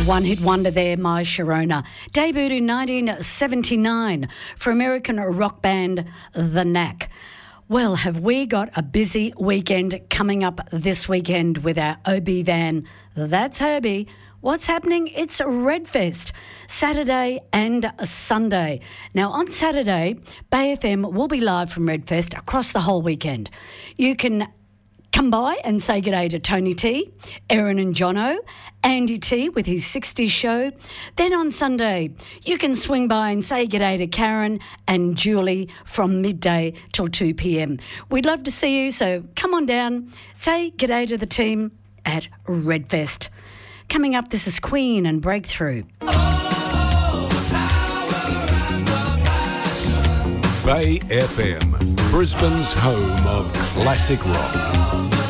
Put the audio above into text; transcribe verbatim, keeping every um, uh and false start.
One-hit wonder there, My Sharona. Debuted in nineteen seventy-nine for American rock band The Knack. Well, have we got a busy weekend coming up this weekend with our O B van? That's Herbie. What's happening? It's Redfest, Saturday and Sunday. Now, on Saturday, Bay F M will be live from Redfest across the whole weekend. You can come by and say g'day to Tony T, Erin and Jono, Andy T with his sixties show. Then on Sunday, you can swing by and say g'day to Karen and Julie from midday till two p.m. We'd love to see you, so come on down, say g'day to the team at Redfest. Coming up, this is Queen and Breakthrough. Bay F M, Brisbane's home of classic rock.